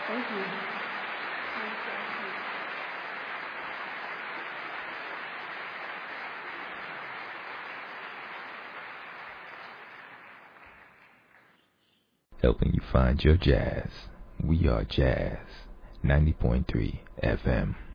Thank you. Helping you find your jazz. We are Jazz 90.3 FM.